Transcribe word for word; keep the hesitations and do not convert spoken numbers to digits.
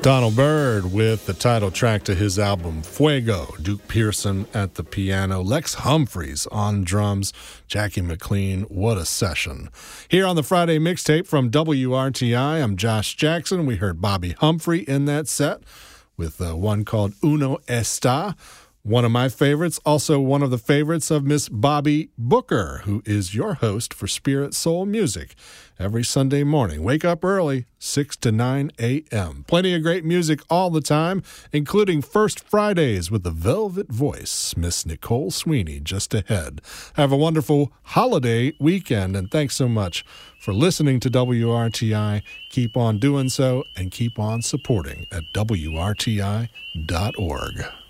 Donald Byrd with the title track to his album Fuego, Duke Pearson at the piano, Lex Humphreys on drums, Jackie McLean. What a session. Here on the Friday mixtape from W R T I, I'm Josh Jackson. We heard Bobby Humphrey in that set with uh, one called Uno Está. One of my favorites, also one of the favorites of Miss Bobby Booker, who is your host for Spirit Soul Music every Sunday morning. Wake up early, six to nine a.m. Plenty of great music all the time, including First Fridays with the Velvet Voice, Miss Nicole Sweeney, just ahead. Have a wonderful holiday weekend, and thanks so much for listening to W R T I. Keep on doing so, and keep on supporting at W R T I dot org.